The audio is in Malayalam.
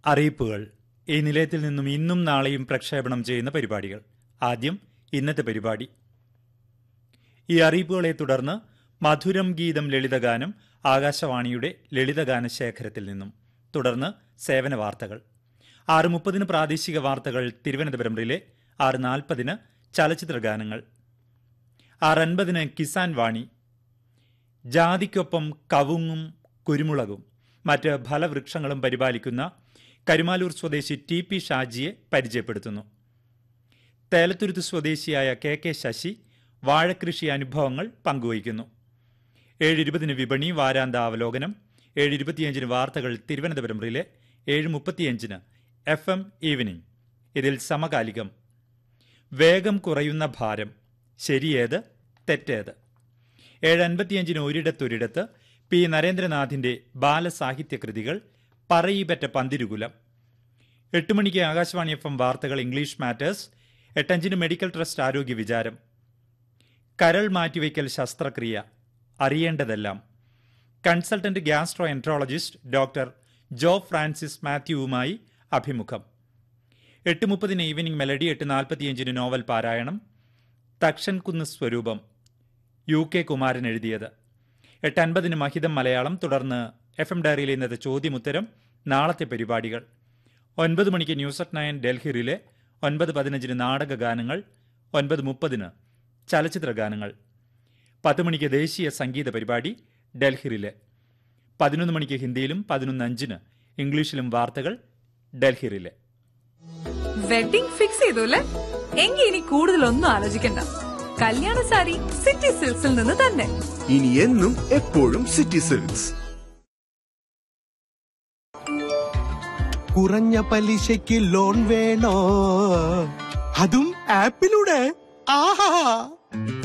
അറിയിപ്പുകൾ. ഈ നിലയത്തിൽ നിന്നും ഇന്നും നാളെയും പ്രക്ഷേപണം ചെയ്യുന്ന പരിപാടികൾ. ആദ്യം ഇന്നത്തെ പരിപാടി. ഈ അറിയിപ്പുകളെ തുടർന്ന് മധുരം ഗീതം ലളിതഗാനം ആകാശവാണിയുടെ ലളിതഗാന ശേഖരത്തിൽ നിന്നും. തുടർന്ന് സേവന വാർത്തകൾ. 6:30 പ്രാദേശിക വാർത്തകൾ തിരുവനന്തപുരം റിലേ. 6:40 ചലച്ചിത്ര ഗാനങ്ങൾ. 6:50 കിസാൻ വാണി. ജാതിക്കൊപ്പം കവുങ്ങും കുരുമുളകും മറ്റ് ഫലവൃക്ഷങ്ങളും പരിപാലിക്കുന്ന കരുമാലൂർ സ്വദേശി TP ഷാജിയെ പരിചയപ്പെടുത്തുന്നു. തേലത്തുരുത്ത് സ്വദേശിയായ KK ശശി വാഴകൃഷി അനുഭവങ്ങൾ പങ്കുവയ്ക്കുന്നു. 7:20 വിപണി വാരാന്ത അവലോകനം. 7:25 വാർത്തകൾ തിരുവനന്തപുരം റിലേ. 7:35 FM evening. ഇതിൽ സമകാലികം. വേഗം കുറയുന്ന ഭാരം, ശരിയേത് തെറ്റേത്. 7:55 ഒരിടത്തൊരിടത്ത് P. നരേന്ദ്രനാഥിന്റെ ബാലസാഹിത്യ കൃതികൾ പറയിപ്പറ്റ പന്തിരുകുലം. 8 മണിക്ക് ആകാശവാണി FM വാർത്തകൾ ഇംഗ്ലീഷ് മാറ്റേഴ്സ്. 8:05 മെഡിക്കൽ ട്രസ്റ്റ് ആരോഗ്യ വിചാരം. കരൾ മാറ്റിവയ്ക്കൽ ശസ്ത്രക്രിയ അറിയേണ്ടതെല്ലാം. കൺസൾട്ടന്റ് ഗ്യാസ്ട്രോ എൻട്രോളജിസ്റ്റ് ഡോക്ടർ ജോ ഫ്രാൻസിസ് മാത്യുവുമായി അഭിമുഖം. 8:30 ഈവനിംഗ് മെലഡി. 8:45 നോവൽ പാരായണം. തക്ഷൻകുന്ന് സ്വരൂപം, UK കുമാരൻ എഴുതിയത്. 8:50 മഹിതം മലയാളം. തുടർന്ന് FM ഡയറിയിലെ ഇന്നത്തെ ചോദ്യമുത്തരം, നാളത്തെ പരിപാടികൾ. 9 മണിക്ക് ന്യൂസ് അറ്റ് 9 ഡൽഹി റിലേ. 9:15 നാടക ഗാനങ്ങൾ. 9:30 ചലച്ചിത്ര ഗാനങ്ങൾ. 10 മണിക്ക് ദേശീയ സംഗീത പരിപാടി ഡൽഹി റിലേ. 11 മണിക്ക് ഹിന്ദിയിലും 11:05 ഇംഗ്ലീഷിലും വാർത്തകൾ ഡൽഹി റിലേ. വെഡിംഗ് ഫിക്സ് ചെയ്തു അല്ലേ? എങ്കിൽ ഇനി കൂടുതലൊന്നും ആലോചിക്കണ്ട. കല്യാണ സാരി സിറ്റി സിൽക്സിൽ നിന്ന് തന്നെ. ഇനി എന്നും എപ്പോഴും സിറ്റി സിൽക്സ്. കുറഞ്ഞ പലിശയ്ക്ക് ലോൺ വേണോ? അതും ആപ്പിലൂടെ. ആഹാ,